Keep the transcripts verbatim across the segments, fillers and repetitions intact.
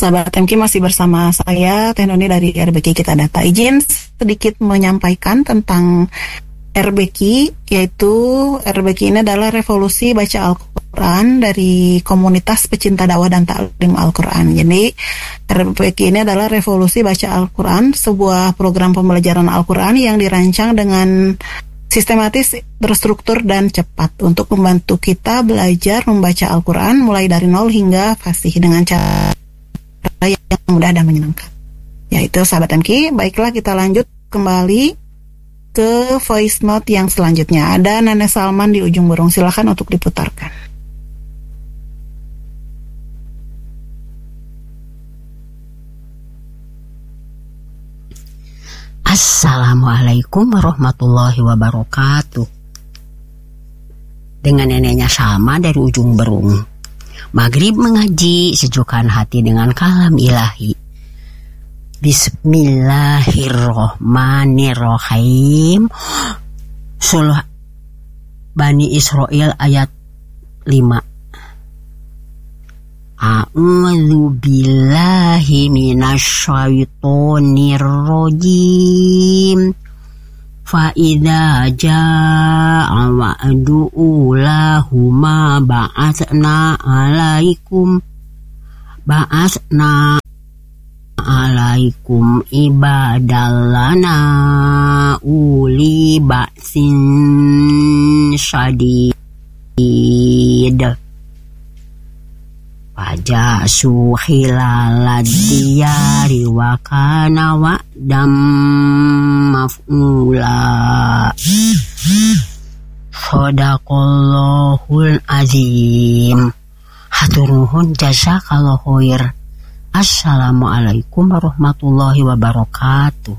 sahabat M K masih bersama saya Teh Noni dari R B K Kita Data. Izin sedikit menyampaikan tentang R B K, yaitu R B K ini adalah revolusi baca Al-Quran dari komunitas pecinta dakwah dan taklim Al-Quran. Jadi R B K ini adalah revolusi baca Al-Quran, sebuah program pembelajaran Al-Quran yang dirancang dengan sistematis, terstruktur, dan cepat untuk membantu kita belajar membaca Al-Quran mulai dari nol hingga fasih dengan cara yang mudah dan menyenangkan. Yaitu sahabat M K, baiklah kita lanjut kembali ke voice note yang selanjutnya. Ada Nenek Salman di ujung burung, silakan untuk diputarkan. Assalamualaikum warahmatullahi wabarakatuh. Dengan neneknya Salma dari ujung berung. Maghrib mengaji, sejukkan hati dengan kalam ilahi. Bismillahirrohmanirrohim. Surah Bani Israel ayat lima. A'udzu billahi minasyaitonir rajim. Fa idza jaa'a wa'du ulahuma ba'atsna 'alaikum ba'atsna 'alaikum ibadallana uli ba'sin syadid. Fajasu khilalad diyari wa kana wa'dam maf'ula. Shadaqallahul azim. Hatur nuhun, jazakallahu khair. Assalamualaikum warahmatullahi wabarakatuh.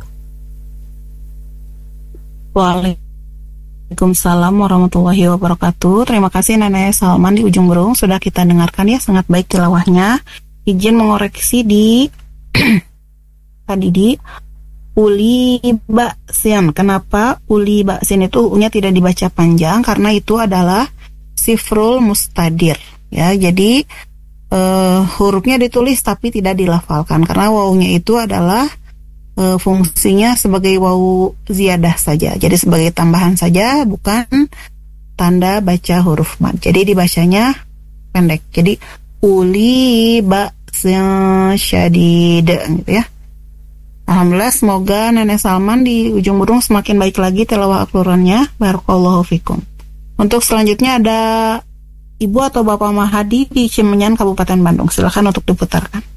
Waalaikumsalam warahmatullahi wabarakatuh. Terima kasih Nenek Salman di ujung burung, sudah kita dengarkan ya, sangat baik tilawahnya. Izin mengoreksi di tadi di uli baksin. Kenapa uli baksin itu u-nya tidak dibaca panjang? Karena itu adalah sifrul mustadir ya. Jadi uh, hurufnya ditulis tapi tidak dilafalkan karena wawunya itu adalah uh, fungsinya sebagai wawu ziyadah saja. Jadi sebagai tambahan saja, bukan tanda baca huruf mad. Jadi dibacanya pendek. Jadi uli baksin syadid gitu ya. Alhamdulillah, semoga Nenek Salman di ujung burung semakin baik lagi tilawah Al-Qurannya. Barakallahu fikum. Untuk selanjutnya ada Ibu atau Bapak Mahadi di Cimenyan, Kabupaten Bandung. Silakan untuk diputarkan.